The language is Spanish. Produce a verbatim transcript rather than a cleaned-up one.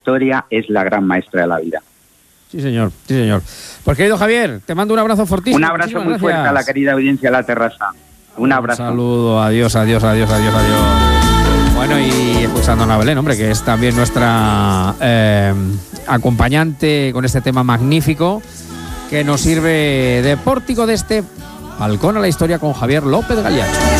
historia es la gran maestra de la vida. Sí, señor, sí, señor. Pues, querido Javier, te mando un abrazo fortísimo. Un abrazo muy gracias. fuerte a la querida audiencia de La Terrassa. Un abrazo. Un saludo, adiós, adiós, adiós, adiós, adiós. Bueno, y escuchando a Ana Belén, hombre, que es también nuestra eh, acompañante con este tema magnífico que nos sirve de pórtico de este balcón a la historia con Javier López Galiacho.